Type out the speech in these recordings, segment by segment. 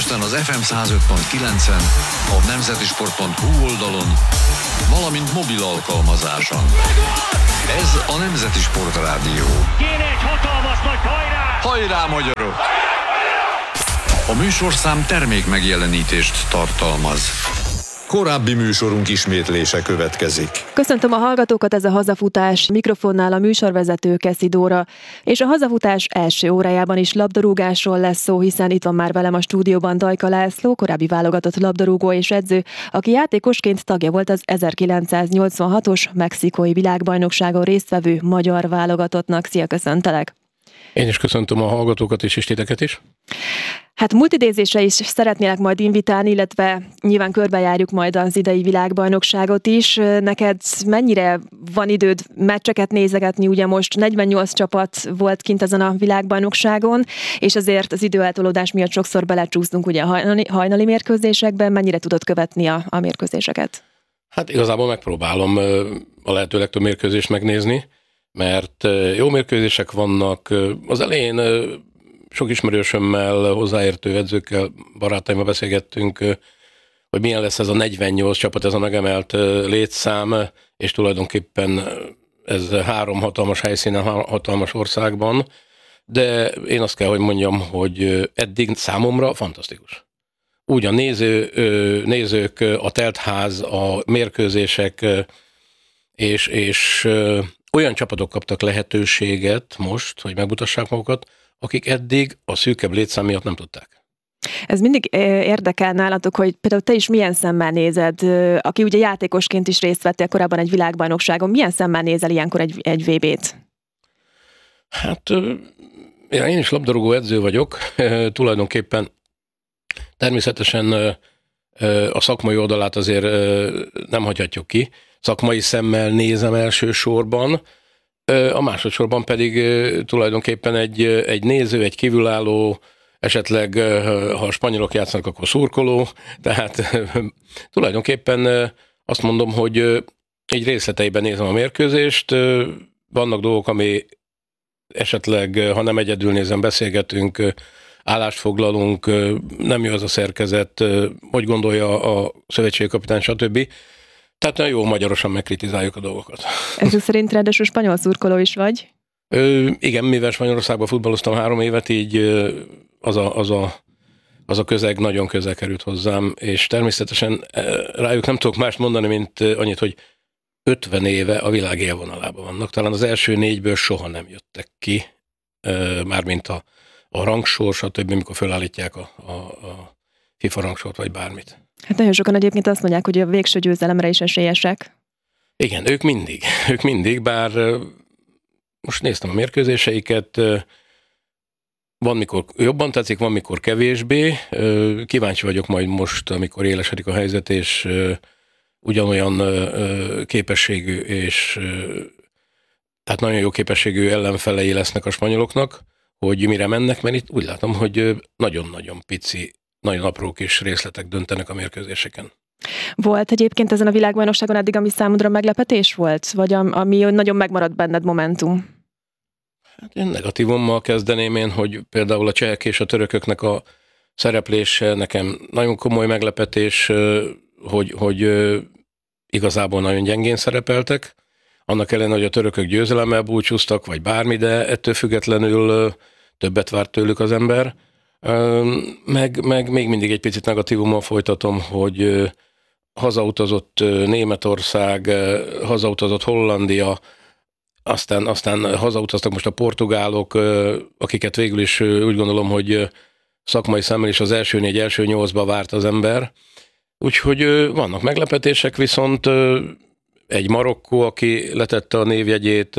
Budapesten az FM 105.9-en, a nemzetisport.hu oldalon, valamint mobil alkalmazáson. Ez a Nemzeti Sport Rádió. Kéne egy hatalmas nagy hajrá! Hajrá, magyarok! A műsorszám termék megjelenítést tartalmaz. Korábbi műsorunk ismétlése következik. Köszöntöm a hallgatókat, ez a Hazafutás, mikrofonnál a műsorvezető Keszi Dóra. És a Hazafutás első órájában is labdarúgásról lesz szó, hiszen itt van már velem a stúdióban Dajka László, korábbi válogatott labdarúgó és edző, aki játékosként tagja volt az 1986-os mexikói világbajnokságon résztvevő magyar válogatottnak. Szia, köszöntelek! Én is köszöntöm a hallgatókat és titeket is. Hát multidézésre is szeretnélek majd invitálni, illetve nyilván körbejárjuk majd az idei világbajnokságot is. Neked mennyire van időd meccseket nézegetni? Ugye most 48 csapat volt kint ezen a világbajnokságon, és azért az időeltolódás miatt sokszor belecsúsztunk ugye a hajnali mérkőzésekben. Mennyire tudod követni a mérkőzéseket? Hát igazából megpróbálom a lehető legtöbb mérkőzést megnézni, mert jó mérkőzések vannak. Az elején sok ismerősömmel, hozzáértő edzőkkel, barátaimmal beszélgettünk, hogy milyen lesz ez a 48 csapat, ez a megemelt létszám, és tulajdonképpen ez 3 hatalmas helyszínen, hatalmas országban, de én azt kell, hogy mondjam, hogy eddig számomra fantasztikus. Úgy a nézők, a teltház, a mérkőzések, és olyan csapatok kaptak lehetőséget most, hogy megmutassák magukat, akik eddig a szűkebb létszám miatt nem tudták. Ez mindig érdekel nálatok, hogy például te is milyen szemmel nézed, aki ugye játékosként is részt vettél korábban egy világbajnokságon, milyen szemmel nézel ilyenkor egy VB-t? Hát én is labdarúgó edző vagyok, tulajdonképpen természetesen a szakmai oldalát azért nem hagyhatjuk ki, szakmai szemmel nézem elsősorban, a másodszorban pedig tulajdonképpen egy néző, egy kívülálló, esetleg ha a spanyolok játszanak, akkor szurkoló, tehát tulajdonképpen azt mondom, hogy egy részleteiben nézem a mérkőzést, vannak dolgok, ami esetleg, ha nem egyedül nézem, beszélgetünk, állást foglalunk, nem jó az a szerkezet, hogy gondolja a szövetségkapitány, stb. Tehát nagyon jó magyarosan megkritizáljuk a dolgokat. Ezek szerint ráadásul spanyol szurkoló is vagy? Igen, mivel Spanyolországban futballoztam 3 évet, így az a közeg nagyon közel került hozzám, és természetesen rájuk nem tudok mást mondani, mint annyit, hogy 50 éve a világ élvonalában vannak. Talán az első 4-ből soha nem jöttek ki, mármint a rangsor, stb., amikor felállítják a FIFA rangsort, vagy bármit. Hát nagyon sokan egyébként azt mondják, hogy a végső győzelemre is esélyesek. Igen, ők mindig, bár most néztem a mérkőzéseiket, van, mikor jobban tetszik, van, mikor kevésbé. Kíváncsi vagyok majd most, amikor élesedik a helyzet, és ugyanolyan képességű, és tehát nagyon jó képességű ellenfelei lesznek a spanyoloknak, hogy mire mennek, mert itt úgy látom, hogy nagyon-nagyon pici, nagyon apró kis részletek döntenek a mérkőzéseken. Volt egyébként ezen a világbajnokságon eddig, ami számodra meglepetés volt? Vagy ami nagyon megmaradt benned momentum? Hát én negatívummal kezdeném én, hogy például a csehek és a törököknek a szereplése nekem nagyon komoly meglepetés, hogy igazából nagyon gyengén szerepeltek. Annak ellenére, hogy a törökök győzelemmel búcsúztak, vagy bármi, de ettől függetlenül többet várt tőlük az ember. Meg még mindig egy picit negatívummal folytatom, hogy hazautazott Németország, hazautazott Hollandia, aztán hazautaztak most a portugálok, akiket végül is úgy gondolom, hogy szakmai szemmel is az első 4, első 8-ba várt az ember. Úgyhogy vannak meglepetések, viszont egy Marokkó, aki letette a névjegyét,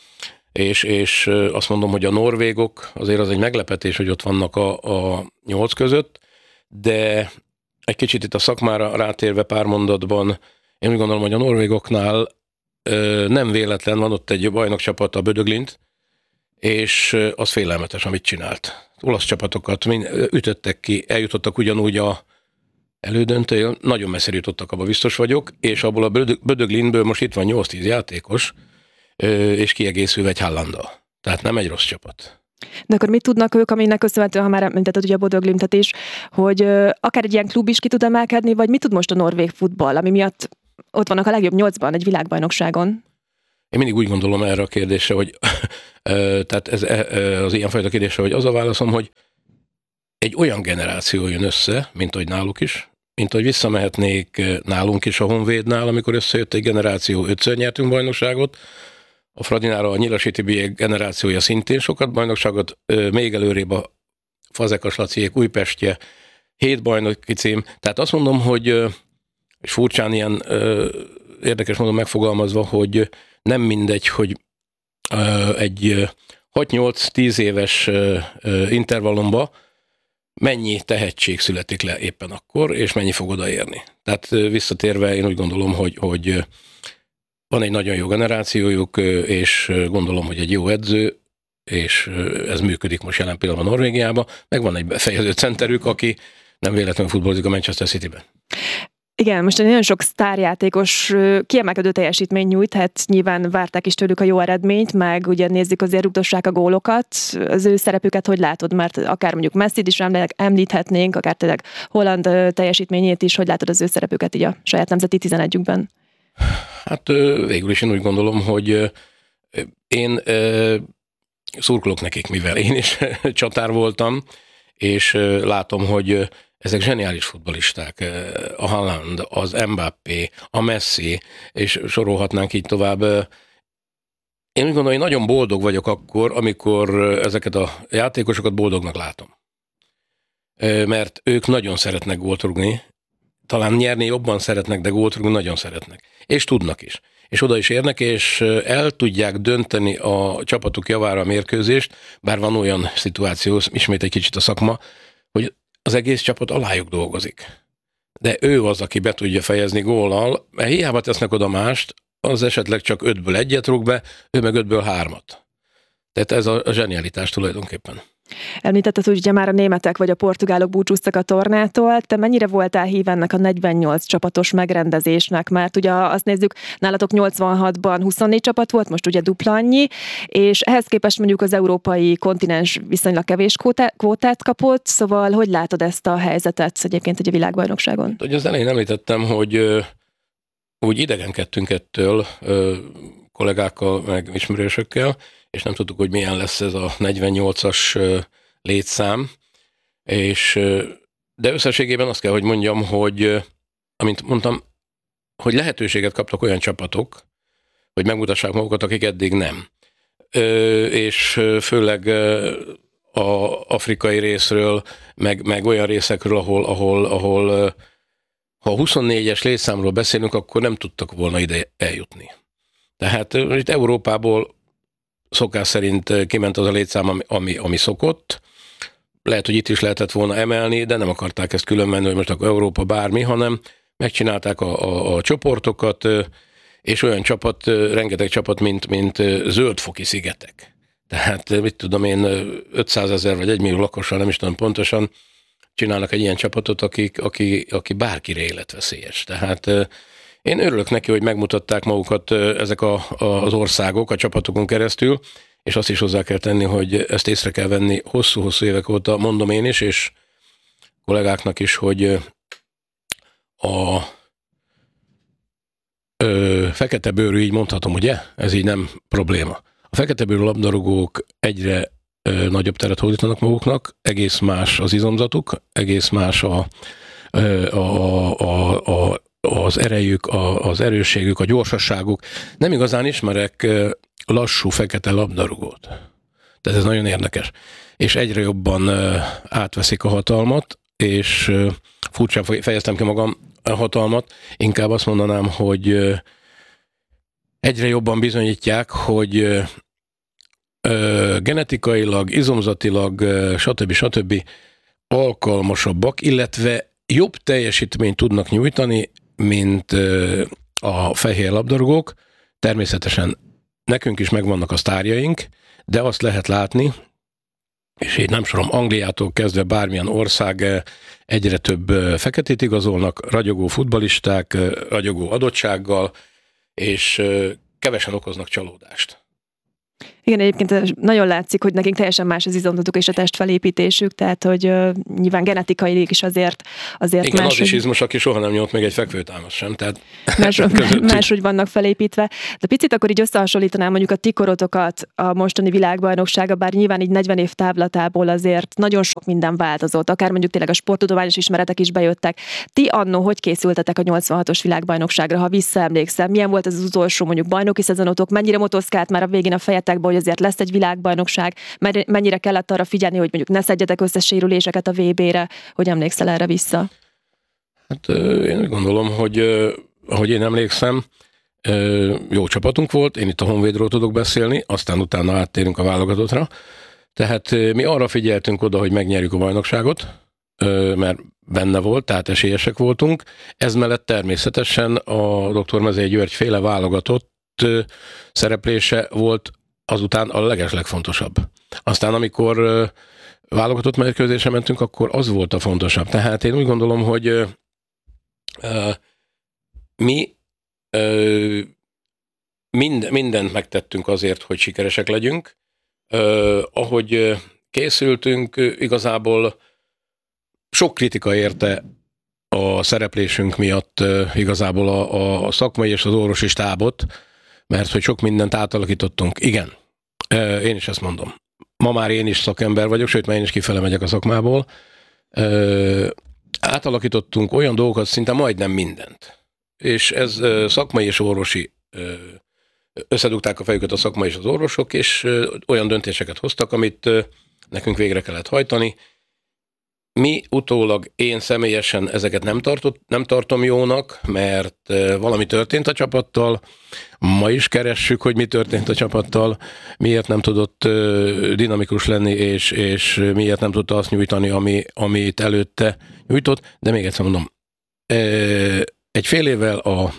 és azt mondom, hogy a norvégok, azért az egy meglepetés, hogy ott vannak a 8 között, de egy kicsit itt a szakmára rátérve pár mondatban, én úgy gondolom, hogy a norvégoknál nem véletlen, van ott egy bajnokcsapat, a Bödöglint, és az félelmetes, amit csinált. Olasz csapatokat ütöttek ki, eljutottak ugyanúgy a elődöntőjön, nagyon messzire jutottak, abban biztos vagyok, és abból a Bödöglintből most itt van 8-10 játékos, és kiegészülve egy Haalanddal. Tehát nem egy rossz csapat. De akkor mit tudnak ők, aminek köszönhetően, ha már említetted ugye a Bodø Glimtet is, hogy akár egy ilyen klub is ki tud emelkedni, vagy mit tud most a norvég futball, ami miatt ott vannak a legjobb 8-ban egy világbajnokságon? Én mindig úgy gondolom erre a kérdésre, hogy tehát ez az ilyenfajta kérdésre, hogy az a válaszom, hogy egy olyan generáció jön össze, mint ahogy náluk is, mint ahogy visszamehetnék nálunk is a Honvédnál, amikor összejött egy generáció, 5-ször nyertünk bajnokságot, a Fradinára a Nyilasi Tibi generációja szintén sokat bajnokságot, még előrébb a Fazekas Laciék Újpestje, 7 bajnoki cím. Tehát azt mondom, hogy és furcsán ilyen érdekes módon megfogalmazva, hogy nem mindegy, hogy egy 6-8-10 éves intervallumba mennyi tehetség születik le éppen akkor, és mennyi fog odaérni. Tehát visszatérve én úgy gondolom, hogy van egy nagyon jó generációjuk, és gondolom, hogy egy jó edző, és ez működik most jelen pillanatban Norvégiában, meg van egy befejező centerük, aki nem véletlenül futballozik a Manchester Cityben. Igen, most egy nagyon sok sztárjátékos kiemelkedő teljesítményt nyújt, hát nyilván várták is tőlük a jó eredményt, meg ugye nézzük, azért rúgdossák a gólokat. Az ő szerepüket hogy látod? Mert akár mondjuk Messit is említhetnénk, akár tényleg Holland teljesítményét is, hogy látod az ő szerepüket így a saját nemzeti 11-ükben? Hát végül is én úgy gondolom, hogy én szurkolok nekik, mivel én is csatár voltam, és látom, hogy ezek zseniális futballisták. A Haaland, az Mbappé, a Messi, és sorolhatnánk így tovább. Én úgy gondolom, hogy nagyon boldog vagyok akkor, amikor ezeket a játékosokat boldognak látom. Mert ők nagyon szeretnek gólt rúgni, talán nyerni jobban szeretnek, de gólt rúgni nagyon szeretnek. És tudnak is. És oda is érnek, és el tudják dönteni a csapatuk javára a mérkőzést, bár van olyan szituáció, ismét egy kicsit a szakma, hogy az egész csapat alájuk dolgozik. De ő az, aki be tudja fejezni góllal, mert hiába tesznek oda mást, az esetleg csak 5-ből 1-et rúg be, ő meg 5-ből 3-at. Tehát ez a zsenialitás tulajdonképpen. Említetted, hogy ugye már a németek vagy a portugálok búcsúztak a tornától. Te mennyire voltál hív ennek a 48 csapatos megrendezésnek? Mert ugye azt nézzük, nálatok 86-ban 24 csapat volt, most ugye dupla annyi, és ehhez képest mondjuk az európai kontinens viszonylag kevés kvótát kapott, szóval hogy látod ezt a helyzetet egyébként egy világbajnokságon? Ugye az elején említettem, hogy úgy idegenkedtünk ettől kollégákkal, meg ismerősökkel, és nem tudtuk, hogy milyen lesz ez a 48-as létszám, de összességében azt kell, hogy mondjam, hogy amint mondtam, hogy lehetőséget kaptak olyan csapatok, hogy megmutassák magukat, akik eddig nem. És főleg a afrikai részről, meg olyan részekről, ahol ha 24-es létszámról beszélünk, akkor nem tudtak volna ide eljutni. Tehát itt Európából szokás szerint kiment az a létszám, ami szokott. Lehet, hogy itt is lehetett volna emelni, de nem akarták ezt külön menni, hogy most akkor Európa bármi, hanem megcsinálták a csoportokat, és olyan csapat, rengeteg csapat, mint Zöldfoki szigetek. Tehát mit tudom én, 500 000 vagy 1 millió lakossal, nem is tudom pontosan, csinálnak egy ilyen csapatot, aki bárkire életveszélyes. Tehát én örülök neki, hogy megmutatták magukat ezek az országok a csapatokon keresztül, és azt is hozzá kell tenni, hogy ezt észre kell venni hosszú-hosszú évek óta, mondom én is, és kollégáknak is, hogy a fekete bőrű, így mondhatom, ugye? Ez így nem probléma. A fekete bőrű labdarúgók egyre nagyobb teret hódítanak maguknak, egész más az izomzatuk, egész más az erejük, az erősségük, a gyorsasságuk. Nem igazán ismerek lassú fekete labdarúgót. Tehát ez nagyon érdekes. És egyre jobban átveszik a hatalmat, és furcsán fejeztem ki magam a hatalmat, inkább azt mondanám, hogy egyre jobban bizonyítják, hogy genetikailag, izomzatilag, stb. Alkalmasabbak, illetve jobb teljesítményt tudnak nyújtani, mint a fehér labdarúgók. Természetesen nekünk is megvannak a sztárjaink, de azt lehet látni, és én nem sorom, Angliától kezdve bármilyen ország egyre több feketét igazolnak, ragyogó futballisták, ragyogó adottsággal, és kevesen okoznak csalódást. Igen, egyébként nagyon látszik, hogy nekik teljesen más az izomzatuk és a testfelépítésük, tehát hogy nyilván genetikailag is azért igen, más, az is izmos, aki soha nem nyomott még egy fekvőtámaszt sem, tehát máshogy vannak felépítve. De picit akkor így összehasonlítanám mondjuk a ti korotokat a mostani világbajnoksága, bár nyilván így 40 év távlatából azért nagyon sok minden változott, akár mondjuk tényleg a sporttudományos ismeretek is bejöttek. Ti annó hogy készültetek a 86-os világbajnokságra, ha visszaemlékszem? Milyen volt az utolsó mondjuk bajnoki szezonotok? Mennyire motoszkált már a végén a fejetekbe, hogy azért lesz egy világbajnokság? Mennyire kellett arra figyelni, hogy mondjuk ne szedjetek össze sérüléseket a VB-re? Hogy emlékszel erre vissza? Hát én úgy gondolom, hogy ahogy én emlékszem, jó csapatunk volt, én itt a Honvédról tudok beszélni, aztán utána áttérünk a válogatottra. Tehát mi arra figyeltünk oda, hogy megnyerjük a bajnokságot, mert benne volt, tehát esélyesek voltunk. Ez mellett természetesen a Dr. Mezei György féle válogatott szereplése volt azután a legeslegfontosabb. Aztán amikor válogatott mérkőzésre mentünk, akkor az volt a fontosabb. Tehát én úgy gondolom, hogy mi mindent megtettünk azért, hogy sikeresek legyünk. Ahogy készültünk, igazából sok kritika érte a szereplésünk miatt igazából a szakmai és az orvosi stábot, mert hogy sok mindent átalakítottunk. Igen, én is ezt mondom. Ma már én is szakember vagyok, sőt, már én is kifele megyek a szakmából. Átalakítottunk olyan dolgokat, szinte majdnem mindent. És ez szakmai és orvosi, összedugták a fejüket a szakmai és az orvosok, és olyan döntéseket hoztak, amit nekünk végre kellett hajtani. Mi utólag, én személyesen ezeket nem tartom jónak, mert valami történt a csapattal, ma is keressük, hogy mi történt a csapattal, miért nem tudott dinamikus lenni, és miért nem tudta azt nyújtani, amit előtte nyújtott, de még egyszer mondom, egy fél évvel a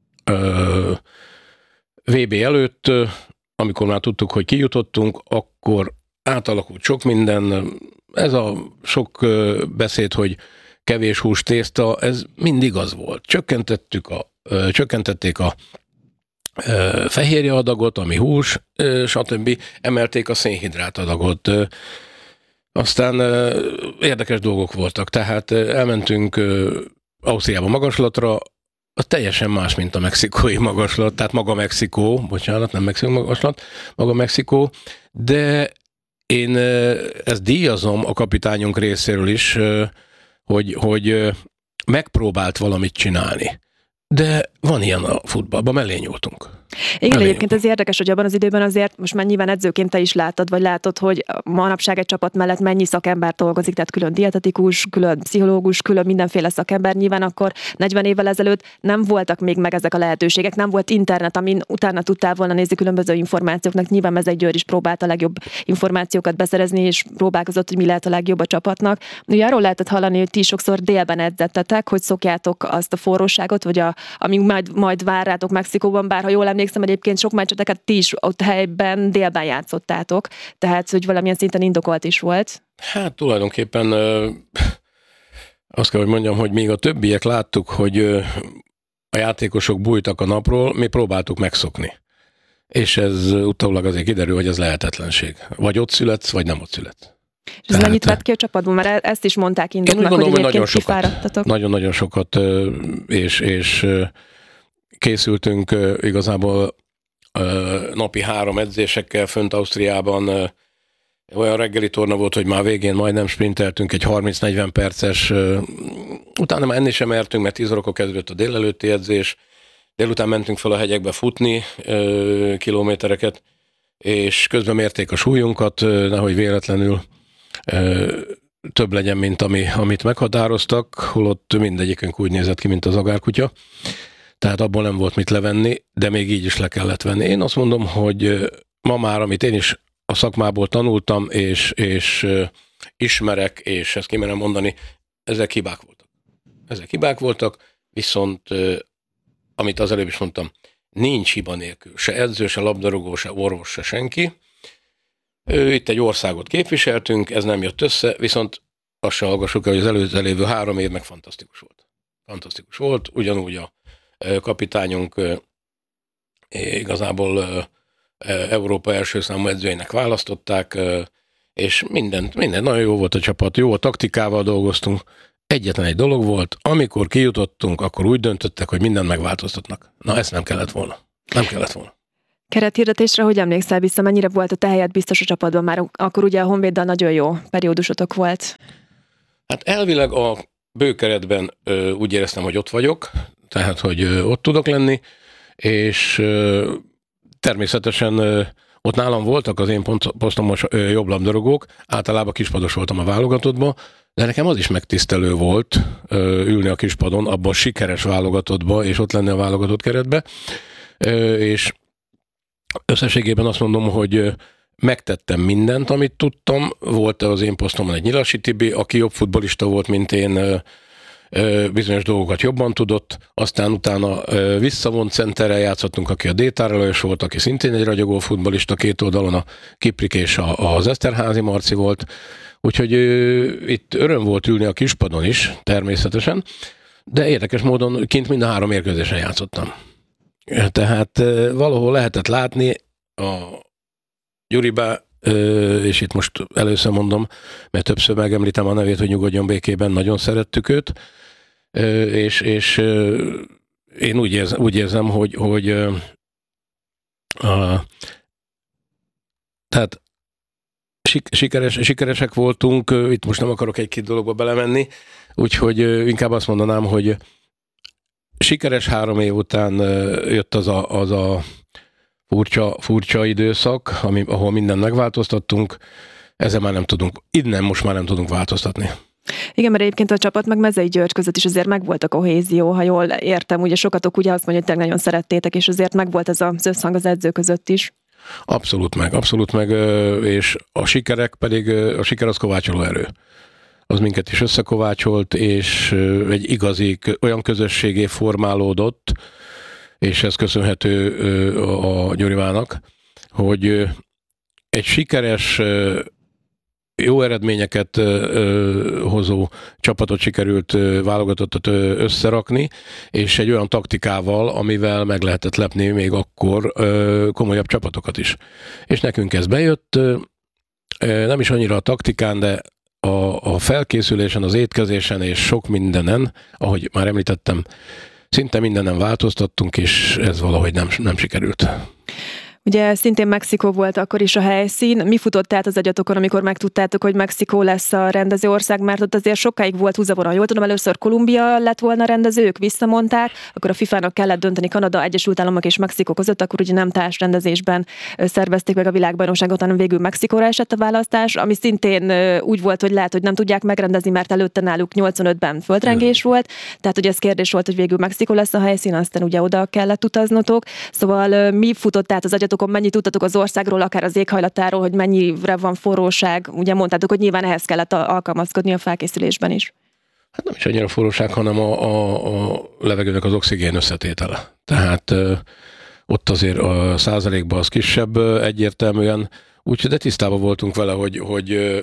VB előtt, amikor már tudtuk, hogy kijutottunk, akkor átalakult sok minden. Ez a sok beszéd, hogy kevés hús tészta, ez mindig az volt. Csökkentették a fehérje adagot, ami hús, stb. Emelték a szénhidrát adagot. Aztán érdekes dolgok voltak, tehát elmentünk Ausztriába magaslatra, az teljesen más, mint a mexikói magaslat, tehát maga Mexikó, bocsánat, nem Mexikó magaslat, maga Mexikó, de én ezt díjazom a kapitányunk részéről is, hogy megpróbált valamit csinálni. De van ilyen a futballban, mellé nyúltunk. Igen, egyébként ez érdekes, hogy abban az időben azért, most már nyilván edzőként te is látod, hogy manapság egy csapat mellett mennyi szakember dolgozik, tehát külön dietetikus, külön pszichológus, külön mindenféle szakember. Nyilván akkor 40 évvel ezelőtt nem voltak még meg ezek a lehetőségek, nem volt internet, amin utána tudtál volna nézni különböző információknak. Nyilván Mezei György is próbált a legjobb információkat beszerezni, és próbálkozott, hogy mi lehet a legjobb a csapatnak. Ugye arról lehetett hallani, hogy ti sokszor délben edzettetek, hogy szokjátok azt a forróságot, vagy amíg majd vár rátok Mexikóban, bár ha jól emlékszem, egyébként sok meccseket ti is ott helyben délben játszottátok, tehát hogy valamilyen szinten indokolt is volt. Hát tulajdonképpen azt kell, hogy mondjam, hogy még a többiek láttuk, hogy a játékosok bújtak a napról, mi próbáltuk megszokni. És ez utólag azért kiderül, hogy ez lehetetlenség. Vagy ott születsz, vagy nem ott születsz. És ez mennyit vett ki a csapatban? Mert ezt is mondták indoknak, hogy egyébként kifáradtatok. Nagyon sokat, és készültünk igazából napi 3 edzésekkel fönt Ausztriában. Olyan reggeli torna volt, hogy már végén majdnem sprinteltünk egy 30-40 perces, utána már enni sem mertünk, mert 10 órakor kezdődött a délelőtti edzés, délután mentünk fel a hegyekbe futni kilométereket, és közben mérték a súlyunkat, nehogy véletlenül több legyen, mint amit meghatároztak, holott mindegyikünk úgy nézett ki, mint az agárkutya. Tehát abból nem volt mit levenni, de még így is le kellett venni. Én azt mondom, hogy ma már, amit én is a szakmából tanultam, és ismerek, és ezt kimerem mondani, ezek hibák voltak, viszont amit az előbb is mondtam, nincs hiba nélkül. Se edző, se labdarúgó, se orvos, se senki. Itt egy országot képviseltünk, ez nem jött össze, viszont azt se hallgassuk el, hogy az előző lévő 3 év meg fantasztikus volt. Fantasztikus volt, ugyanúgy a kapitányunk igazából Európa első számú edzőjének választották, és minden nagyon jó volt a csapat, jó a taktikával dolgoztunk. Egyetlen egy dolog volt, amikor kijutottunk, akkor úgy döntöttek, hogy mindent megváltoztatnak. Na, ezt nem kellett volna. Nem kellett volna. Kerethirdetésre hogy emlékszel vissza, mennyire volt a te helyed biztos a csapatban? Már akkor ugye a Honvéddal nagyon jó periódusotok volt. Hát elvileg a bőkeretben úgy éreztem, hogy ott vagyok, tehát, hogy ott tudok lenni, és természetesen ott nálam voltak az én posztomos jobb labdarúgók, általában kispados voltam a válogatottban, de nekem az is megtisztelő volt ülni a kispadon, abban a sikeres válogatottba, és ott lenni a válogatott keretbe, és összességében azt mondom, hogy megtettem mindent, amit tudtam. Volt az én posztomon egy Nyilasi Tibi, aki jobb futballista volt, mint én, bizonyos dolgokat jobban tudott, aztán utána visszavont centerrel játszottunk, aki a Détár Lajos volt, aki szintén egy ragyogó futballista, két oldalon a Kiprik és az Eszterházi Marci volt, úgyhogy itt öröm volt ülni a kispadon is, természetesen, de érdekes módon kint mind a 3 mérkőzésen játszottam. Tehát valahol lehetett látni a Gyuribá, és itt most először mondom, mert többször megemlítem a nevét, hogy nyugodjon békében, nagyon szerettük őt, és én úgy érzem, hogy tehát sikeresek voltunk, itt most nem akarok egy-két dologba belemenni, úgyhogy inkább azt mondanám, hogy sikeres 3 év után jött az a furcsa időszak, ahol mindent megváltoztattunk, ezzel már nem tudunk, innen most már nem tudunk változtatni. Igen, mert egyébként a csapat meg Mezei György között is azért megvolt a kohézió, ha jól értem, ugye sokatok ugye azt mondja, hogy nagyon szerettétek, és azért megvolt ez az összhang az edző között is. Abszolút meg, és a sikerek pedig, a siker az kovácsoló erő. Az minket is összekovácsolt, és egy igazi olyan közösségé formálódott, és ez köszönhető a Gyurivának, hogy egy sikeres, jó eredményeket hozó csapatot sikerült válogatottat összerakni, és egy olyan taktikával, amivel meg lehetett lepni még akkor komolyabb csapatokat is. És nekünk ez bejött, nem is annyira a taktikán, de a felkészülésen, az étkezésen és sok mindenen, ahogy már említettem, szinte mindenen változtattunk, és ez valahogy nem sikerült. Ugye szintén Mexikó volt akkor is a helyszín. Mi futott át az agyatokon, amikor megtudtátok, hogy Mexikó lesz a rendező ország, mert ott azért sokáig volt húzavona. Jól tudom, először Kolumbia lett volna a rendezők, visszamondták, akkor a FIFA-nak kellett dönteni Kanada, Egyesült Államok és Mexikó között, akkor ugye nem társrendezésben szervezték meg a világbajnokságot, hanem végül Mexikóra esett a választás, ami szintén úgy volt, hogy lehet, hogy nem tudják megrendezni, mert előtte náluk 85-ben földrengés volt. Tehát ugye ez kérdés volt, hogy végül Mexikó lesz a helyszín, aztán ugye oda kellett utaznotok. Szóval mi futott át az agyatokon, mennyit tudtatok az országról, akár az éghajlatáról, hogy mennyire van forróság? Ugye mondtátok, hogy nyilván ehhez kellett alkalmazkodni a felkészülésben is. Hát nem is annyira forróság, hanem a levegőnek az oxigén összetétele. Tehát ott azért a százalékban az kisebb egyértelműen, úgyhogy de tisztában voltunk vele, hogy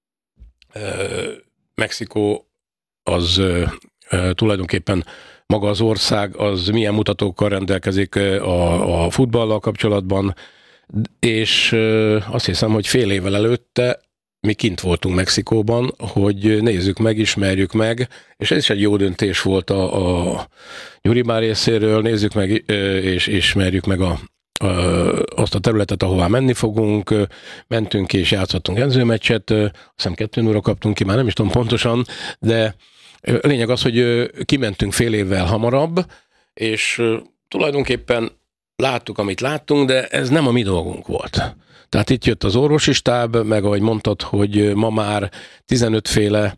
Mexikó az tulajdonképpen maga az ország, az milyen mutatókkal rendelkezik a futballal kapcsolatban, és azt hiszem, hogy fél évvel előtte mi kint voltunk Mexikóban, hogy nézzük meg, ismerjük meg, és ez is egy jó döntés volt a Gyuribá részéről, nézzük meg és ismerjük meg azt a területet, ahová menni fogunk, mentünk és játszottunk edzőmeccset, azt hiszem 2-0 kaptunk ki, már nem is tudom pontosan, de a lényeg az, hogy kimentünk fél évvel hamarabb, és tulajdonképpen láttuk, amit láttunk, de ez nem a mi dolgunk volt. Tehát itt jött az orvosi stáb, meg ahogy mondtad, hogy ma már 15 féle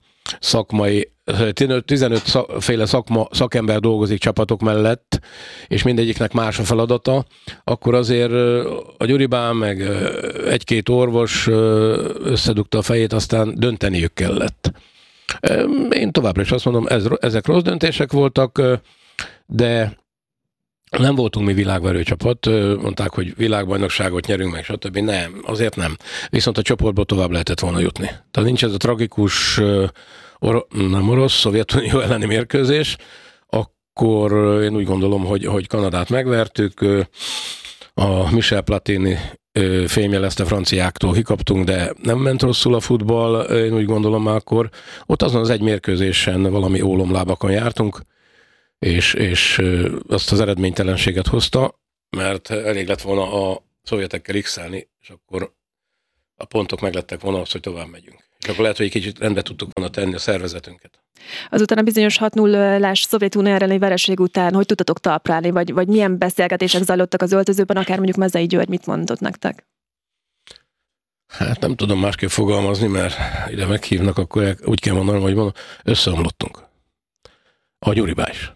szakember dolgozik csapatok mellett, és mindegyiknek más a feladata, akkor azért a Gyuribán meg egy-két orvos összedugta a fejét, aztán dönteniük kellett. Én továbbra is azt mondom, ezek rossz döntések voltak, de nem voltunk mi világverő csapat, mondták, hogy világbajnokságot nyerünk meg, stb. Nem, azért nem. Viszont a csoportból tovább lehetett volna jutni. Tehát nincs ez a tragikus Szovjetunió elleni mérkőzés, akkor én úgy gondolom, hogy Kanadát megvertük, a Michel Platini fémjelezte, franciáktól kikaptunk, de nem ment rosszul a futball, én úgy gondolom akkor. Ott azon az egy mérkőzésen valami ólomlábakon jártunk, és azt az eredménytelenséget hozta, mert elég lett volna a szovjetekkel x-elni, és akkor a pontok meglettek volna az, hogy tovább megyünk. És akkor lehet, hogy egy kicsit rendbe tudtuk volna tenni a szervezetünket. Azután a bizonyos 6-0-ás Szovjetunió elleni vereség után hogy tudtatok talpra állni, vagy milyen beszélgetések zajlottak az öltözőben, akár mondjuk Mezei György mit mondott nektek? Hát nem tudom másképp fogalmazni, mert ide meghívnak, akkor úgy kell mondanom, hogy mondom, összeomlottunk. A Gyuribá is.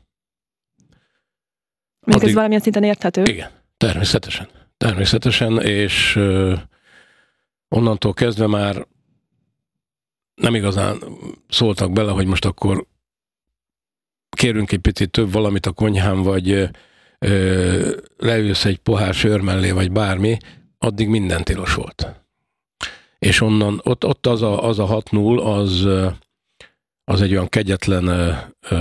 Még ez valamilyen szinten érthető? Igen, természetesen. Természetesen, és onnantól kezdve már nem igazán szóltak bele, hogy most akkor kérünk egy picit több valamit a konyhán, vagy leülsz egy pohár sör mellé, vagy bármi, addig minden tilos volt. És onnan, ott az a 6-0, az egy olyan kegyetlen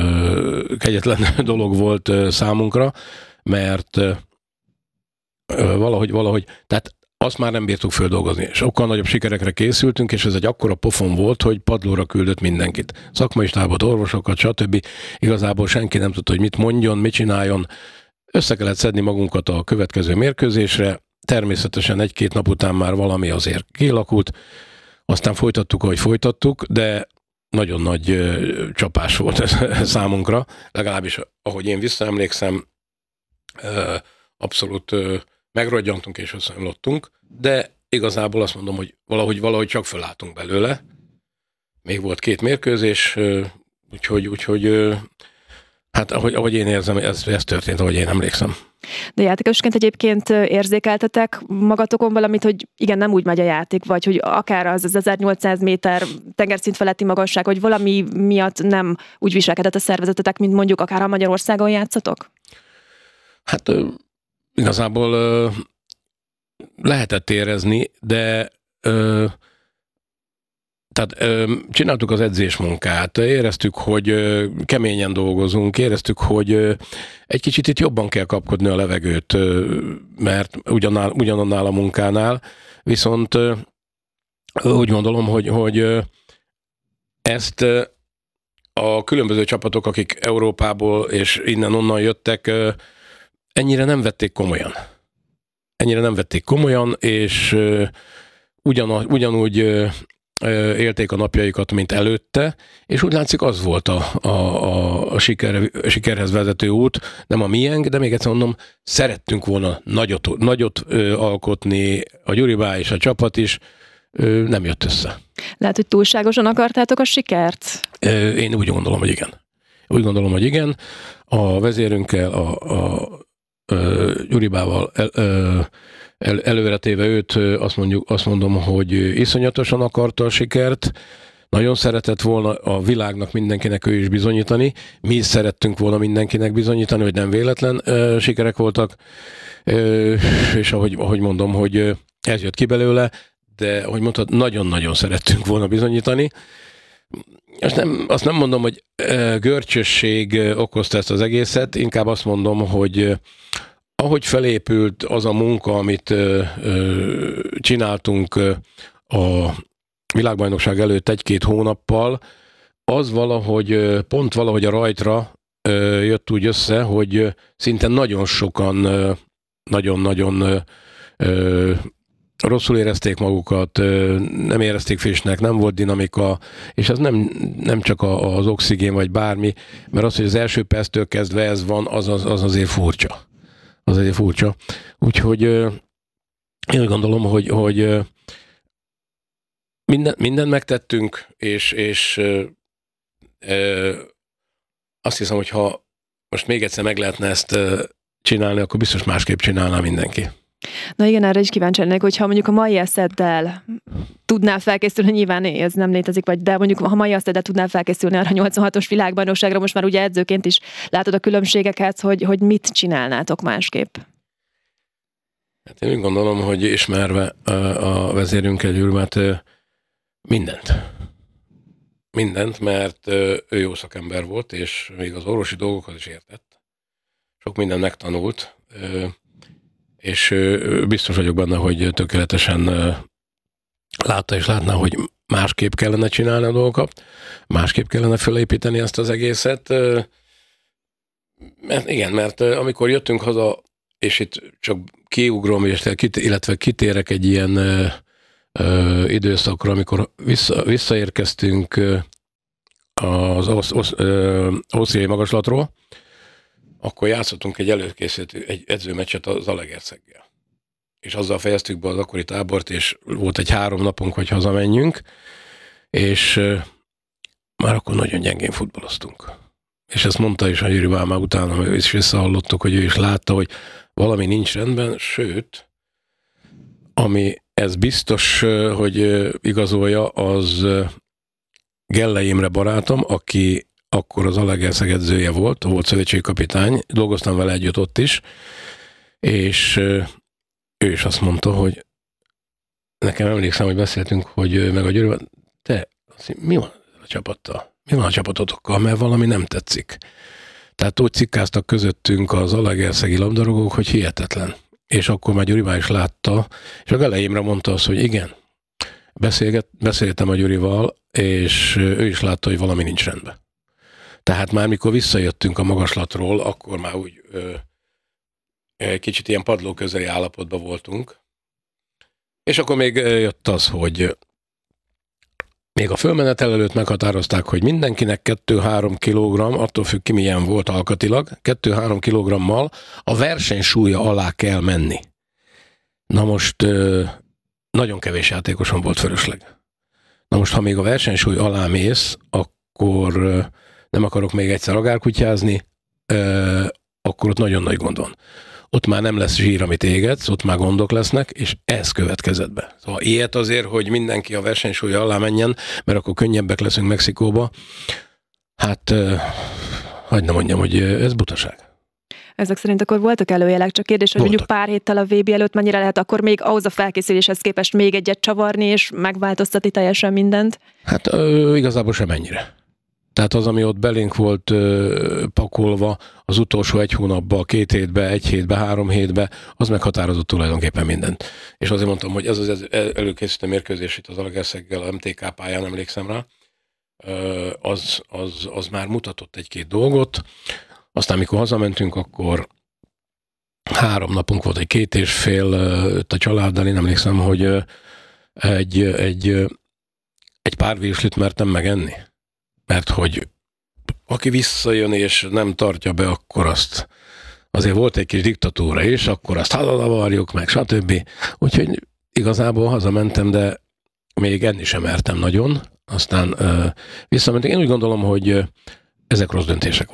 dolog volt számunkra, mert valahogy, tehát azt már nem bírtuk földolgozni. Sokkal nagyobb sikerekre készültünk, és ez egy akkora pofon volt, hogy padlóra küldött mindenkit. Szakmai stábot, orvosokat, stb. Igazából senki nem tudta, hogy mit mondjon, mit csináljon. Össze kellett szedni magunkat a következő mérkőzésre. Természetesen egy-két nap után már valami azért kialakult. Aztán folytattuk, ahogy folytattuk, de nagyon nagy csapás volt ez számunkra. Legalábbis, ahogy én visszaemlékszem, abszolút megrodjantunk és összeomlottunk, de igazából azt mondom, hogy valahogy csak fölálltunk belőle. Még volt 2 mérkőzés, úgyhogy hát ahogy én érzem, ez történt, ahogy én emlékszem. De játékosként egyébként érzékeltetek magatokon valamit, hogy igen, nem úgy megy a játék, vagy hogy akár az 1800 méter tengerszint feletti magasság, hogy valami miatt nem úgy viselkedett a szervezetetek, mint mondjuk akár a Magyarországon játszatok? Hát igazából lehetett érezni, de tehát csináltuk az edzésmunkát, éreztük, hogy keményen dolgozunk, éreztük, hogy egy kicsit itt jobban kell kapkodni a levegőt, mert ugyanannál a munkánál, viszont úgy gondolom, hogy ezt a különböző csapatok, akik Európából és innen-onnan jöttek, ennyire nem vették komolyan, és ugyanúgy élték a napjaikat, mint előtte, és úgy látszik, az volt a sikerhez vezető út, nem a miénk, de még egyszer mondom, szerettünk volna nagyot alkotni, a Gyuribá és a csapat is, nem jött össze. Lehet, hogy túlságosan akartátok a sikert? Én úgy gondolom, hogy igen. A vezérünkkel, a Gyuribával előretéve őt, azt mondom, hogy iszonyatosan akarta a sikert, nagyon szeretett volna a világnak, mindenkinek ő is bizonyítani, mi is szerettünk volna mindenkinek bizonyítani, hogy nem véletlen sikerek voltak, és ahogy mondom, hogy ez jött ki belőle, de ahogy mondtad, nagyon-nagyon szerettünk volna bizonyítani. Azt nem mondom, hogy görcsösség okozta ezt az egészet, inkább azt mondom, hogy ahogy felépült az a munka, amit csináltunk a világbajnokság előtt 1-2 hónappal, az valahogy a rajtra jött úgy össze, hogy szinte nagyon sokan nagyon-nagyon rosszul érezték magukat, nem érezték frissnek, nem volt dinamika, és ez nem csak az oxigén vagy bármi, mert az, hogy az első perctől kezdve ez van, az azért furcsa. Úgyhogy én úgy gondolom, hogy mindent megtettünk, és azt hiszem, hogy ha most még egyszer meg lehetne ezt csinálni, akkor biztos másképp csinálná mindenki. Na igen, erre is kíváncsi lennék, hogyha mondjuk a mai eszeddel tudnál felkészülni, nyilván ez nem létezik, de mondjuk ha mai eszeddel tudnál felkészülni arra 86-os világbajnokságra, most már ugye edzőként is látod a különbségeket, hogy mit csinálnátok másképp? Hát én úgy gondolom, hogy ismerve a vezérünket, Gyurmát, mindent, mert ő jó szakember volt, és még az orvosi dolgokhoz is értett. Sok mindent megtanult, és biztos vagyok benne, hogy tökéletesen látta és látná, hogy másképp kellene csinálni a dolgokat, másképp kellene felépíteni ezt az egészet. Mert amikor jöttünk haza, és itt csak kiugrom, illetve kitérek egy ilyen időszakra, amikor visszaérkeztünk az Ausztriai magaslatról, akkor játszottunk egy edzőmeccset az Zalaegerszeggel. És azzal fejeztük be az akkori tábort, és volt egy 3 napunk, hogy hazamenjünk, és már akkor nagyon gyengén futballoztunk. És ezt mondta is a Gyuri Válmá utána, és visszahallottuk, hogy ő is látta, hogy valami nincs rendben, sőt, ami ez biztos, hogy igazolja, az Gellei Imre barátom, aki akkor az Zalaegerszeg edzője volt szövetségi kapitány, dolgoztam vele együtt ott is, és ő is azt mondta, hogy nekem emlékszem, hogy beszéltünk, hogy meg a Gyuri, mi van a csapattal? Mi van a csapatotokkal? Mert valami nem tetszik. Tehát úgy cikkáztak közöttünk az zalaegerszegi labdarúgók, hogy hihetetlen. És akkor már Gyurivá is látta, és a Gellei Imre mondta azt, hogy igen, beszéltem a Gyurival, és ő is látta, hogy valami nincs rendben. Tehát már mikor visszajöttünk a magaslatról, akkor már úgy kicsit ilyen padló közeli állapotban voltunk. És akkor még jött az, hogy még a fölmenetel előtt meghatározták, hogy mindenkinek 2-3 kg, attól függ ki milyen volt alkatilag, 2-3 kg-mal a versenysúlya alá kell menni. Na most nagyon kevés játékoson volt fölösleg. Na most, ha még a versenysúly alá mész, akkor nem akarok még egyszer agárkutyázni, akkor ott nagyon nagy gond van. Ott már nem lesz zsír, amit égetsz, ott már gondok lesznek, és ez következett be. Szóval ilyet azért, hogy mindenki a versenysúlya alá menjen, mert akkor könnyebbek leszünk Mexikóba. Hát, hagyd ne mondjam, hogy ez butaság. Ezek szerint akkor voltak előjelek, csak kérdés, hogy mondjuk pár héttel a VB előtt mennyire lehet akkor még ahhoz a felkészüléshez képest még egyet csavarni, és megváltoztatni teljesen mindent? Hát igazából sem ennyire. Tehát az, ami ott belénk volt pakolva az utolsó 1 hónapban, 2 hétben, 1 hétben, 3 hétben, az meghatározott tulajdonképpen mindent. És azért mondtam, hogy ez az előkészítő mérkőzés itt az Zalaegerszeggel, a MTK pályán, emlékszem rá, az már mutatott 1-2 dolgot. Aztán, mikor hazamentünk, akkor 3 napunk volt, egy 2,5 a családdal, én emlékszem, hogy egy pár virslit mertem megenni. Mert hogy aki visszajön és nem tartja be, akkor azt azért volt egy kis diktatúra is, akkor azt halavarjuk meg, stb. Úgyhogy igazából hazamentem, de még enni sem mertem nagyon. Aztán visszamentem. Én úgy gondolom, hogy ezek rossz döntések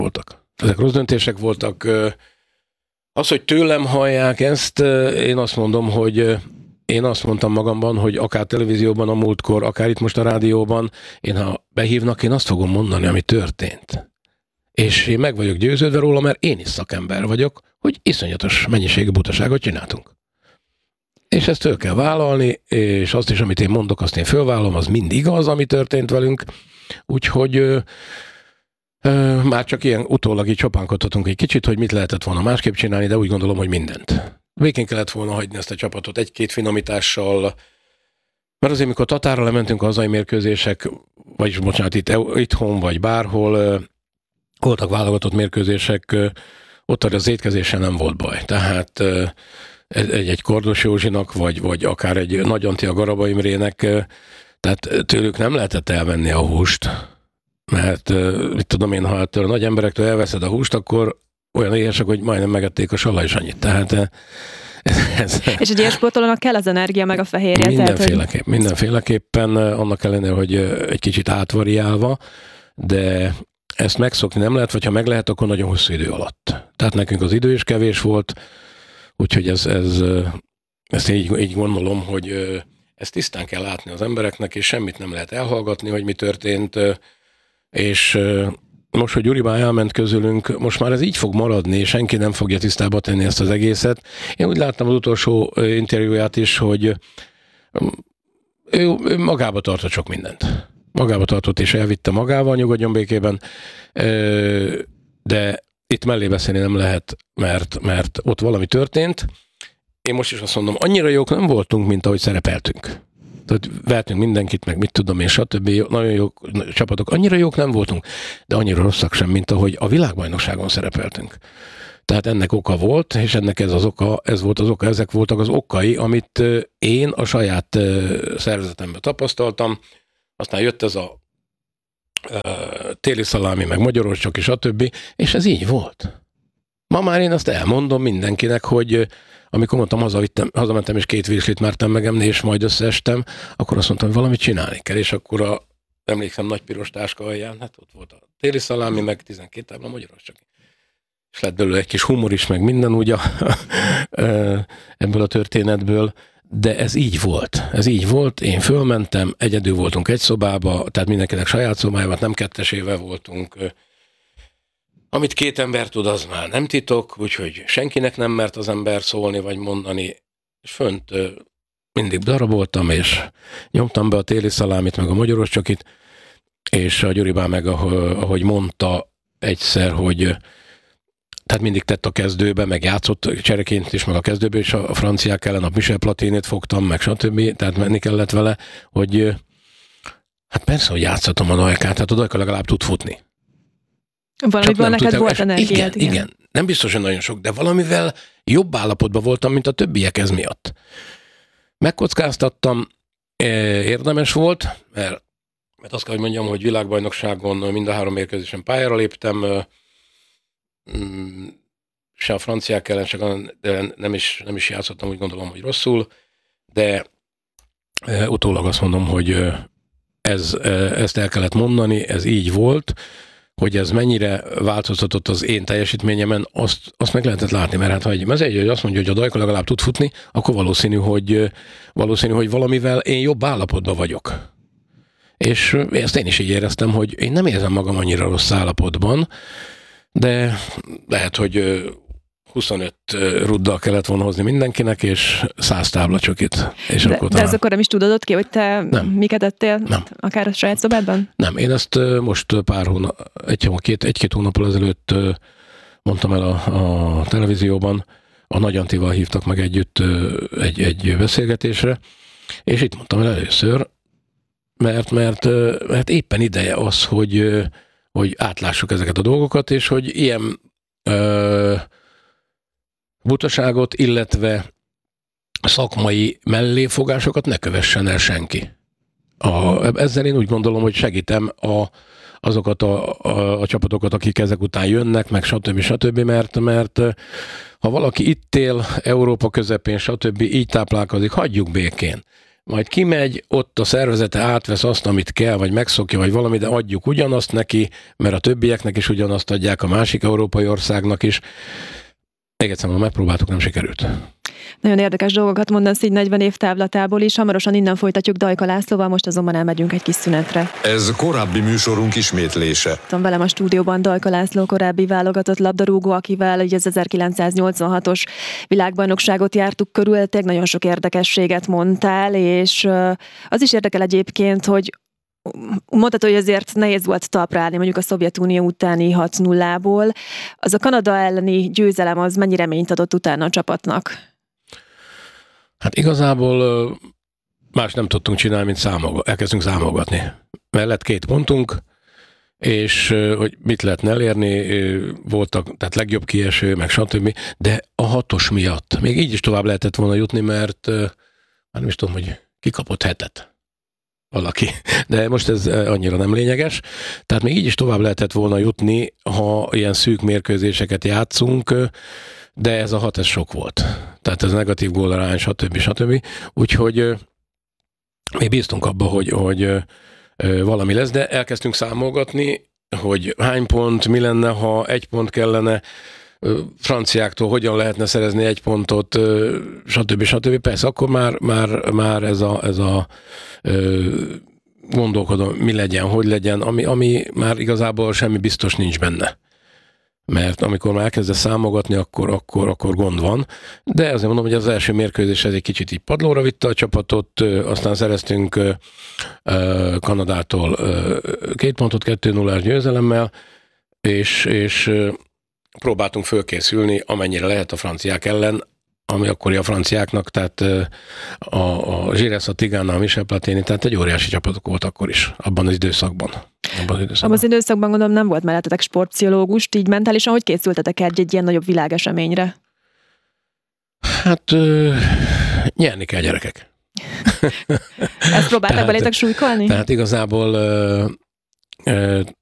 voltak. Az, hogy tőlem hallják ezt, én azt mondom, hogy én azt mondtam magamban, hogy akár televízióban a múltkor, akár itt most a rádióban, ha behívnak, én azt fogom mondani, ami történt. És én meg vagyok győződve róla, mert én is szakember vagyok, hogy iszonyatos mennyiségű butaságot csináltunk. És ezt föl kell vállalni, és azt is, amit én mondok, azt én fölvállalom, az mind igaz, ami történt velünk. Úgyhogy már csak ilyen utólag így csopánkodhatunk egy kicsit, hogy mit lehetett volna másképp csinálni, de úgy gondolom, hogy mindent. Végén kellett volna hagyni ezt a csapatot 1-2 finomítással, mert azért, mikor Tatárra lementünk a hazai mérkőzések, vagyis bocsánat, itthon vagy bárhol, voltak válogatott mérkőzések, ott az étkezéssel nem volt baj. Tehát egy Kordos Józsinak, vagy akár egy Nagy Antti a Garaba Imrének, tehát tőlük nem lehetett elvenni a húst, mert mit tudom én, ha a nagy emberektől elveszed a húst, akkor olyan éhesek, hogy majdnem megették a Salla is annyit. Tehát és egy ilyen sportolónak kell az energia, meg a fehérje. Mindenféleképpen, annak ellenére, hogy egy kicsit átvariálva, de ezt megszokni nem lehet, vagy ha meg lehet, akkor nagyon hosszú idő alatt. Tehát nekünk az idő is kevés volt, úgyhogy ezt így gondolom, hogy ezt tisztán kell látni az embereknek, és semmit nem lehet elhallgatni, hogy mi történt, és most, hogy Gyuri elment közülünk, most már ez így fog maradni, és senki nem fogja tisztába tenni ezt az egészet. Én úgy láttam az utolsó interjúját is, hogy ő magába tartott sok mindent. Magába tartott, és elvitte magával, nyugodjon békében, de itt mellé beszélni nem lehet, mert ott valami történt, én most is azt mondom, annyira jók nem voltunk, mint ahogy szerepeltünk. Tehát vertünk mindenkit, meg mit tudom én, stb. Nagyon jó csapatok. Annyira jók nem voltunk, de annyira rosszak sem, mint ahogy a világbajnokságon szerepeltünk. Tehát ennek oka volt, és ennek ezek voltak az okai, amit én a saját szervezetemben tapasztaltam. Aztán jött ez a téli szalámi, meg magyarorcsok és stb. És ez így volt. Ma már én azt elmondom mindenkinek, hogy amikor mondtam, hazamentem és 2 virslit mertem megemni, és majd összeestem, akkor azt mondtam, hogy valamit csinálni kell, és akkor emlékszem, nagy piros táska alján, hát ott volt a téli szalámi, meg 12 tábla magyarorcsok. És lett belőle egy kis humor is, meg minden úgy ebből a történetből, de ez így volt, én fölmentem, egyedül voltunk egy szobába, tehát mindenkinek saját szobájában, nem kettesével voltunk. Amit 2 ember tud, az már nem titok, úgyhogy senkinek nem mert az ember szólni vagy mondani, és fönt mindig daraboltam, és nyomtam be a téli szalámit, meg a magyarorcsokit, és a Gyuribá meg, ahogy mondta egyszer, hogy tehát mindig tett a kezdőbe, meg játszott csereként is, meg a kezdőbe, és a franciák ellen a Michel Platinét fogtam, meg stb. Tehát menni kellett vele, hogy hát persze, hogy játszhatom a Dajkát, hát a Dajka legalább tud futni. Valamivel neked volt energiát. Igen. Nem biztos, hogy nagyon sok, de valamivel jobb állapotban voltam, mint a többiek ez miatt. Megkockáztattam, érdemes volt, mert azt kell, hogy mondjam, hogy világbajnokságon mind a 3 mérkőzésen pályára léptem, se a franciák ellen, de nem is játszottam, úgy gondolom, hogy rosszul, de utólag azt mondom, hogy ezt el kellett mondani, ez így volt, hogy ez mennyire változtatott az én teljesítményemen, azt meg lehetett látni, mert hát ha egy mezőgy azt mondja, hogy a Dajka legalább tud futni, akkor valószínű, hogy valamivel én jobb állapotban vagyok. És ezt én is így éreztem, hogy én nem érzem magam annyira rossz állapotban, de lehet, hogy 25 ruddal kellett volna hozni mindenkinek, és 100 táblacsokit. És de ez akkor nem is tudod ki, hogy te miket ettél? Nem. Akár a saját szobádban? Nem, én ezt most egy-két hónappal ezelőtt mondtam el a televízióban, a Nagy Antival hívtak meg együtt egy beszélgetésre, és itt mondtam el először, mert éppen ideje az, hogy átlássuk ezeket a dolgokat, és hogy ilyen butaságot, illetve szakmai melléfogásokat ne kövessen el senki. Ezzel én úgy gondolom, hogy segítem azokat a csapatokat, akik ezek után jönnek, meg stb. Mert ha valaki itt él, Európa közepén, stb. Így táplálkozik, hagyjuk békén. Majd kimegy, ott a szervezete átvesz azt, amit kell, vagy megszokja, vagy valami, de adjuk ugyanazt neki, mert a többieknek is ugyanazt adják, a másik európai országnak is. Még egyszer megpróbáltuk, nem sikerült. Nagyon érdekes dolgokat mondasz így 40 év távlatából is. Hamarosan innen folytatjuk Dajka Lászlóval, most azonban elmegyünk egy kis szünetre. Ez korábbi műsorunk ismétlése. Van velem a stúdióban Dajka László, korábbi válogatott labdarúgó, akivel ugye az 1986-os világbajnokságot jártuk körül, nagyon sok érdekességet mondtál, és az is érdekel egyébként, hogy mondhatod, hogy azért nehéz volt talpra állni mondjuk a Szovjetunió utáni 6-0-ból. Az a Kanada elleni győzelem az mennyi reményt adott utána a csapatnak? Hát igazából más nem tudtunk csinálni, mint elkezdtünk számolgatni. Mert lett 2 pontunk, és hogy mit lehetne elérni, voltak, tehát legjobb kieső, meg stb. De a 6-os miatt még így is tovább lehetett volna jutni, mert már nem is tudom, hogy ki kapott 7-et. Valaki. De most ez annyira nem lényeges. Tehát még így is tovább lehetett volna jutni, ha ilyen szűk mérkőzéseket játszunk, de ez a 6 ez sok volt. Tehát ez negatív gólarány, stb. Úgyhogy mi bíztunk abba, hogy valami lesz, de elkezdtünk számolgatni, hogy hány pont, mi lenne, ha 1 pont kellene, franciáktól hogyan lehetne szerezni 1 pontot, stb. Persze, akkor már ez a gondolkodom, mi legyen, hogy legyen, ami már igazából semmi biztos nincs benne. Mert amikor már elkezdesz számolgatni, akkor gond van. De azért mondom, hogy az első mérkőzés ez egy kicsit így padlóra vitte a csapatot, aztán szereztünk Kanadától 2 pontot 2-0-ás győzelemmel, és próbáltunk fölkészülni, amennyire lehet a franciák ellen, ami akkori a franciáknak, tehát a Giresse, a Tigana, a Michel Platini, tehát egy óriási csapatok volt akkor is, abban az időszakban. Abban az időszakban gondolom nem volt mellettetek sportpszichológus, így mentálisan hogy készültetek egy ilyen nagyobb világeseményre? Hát nyerni kell, gyerekek. Ezt próbálták belétek súlykolni? Tehát igazából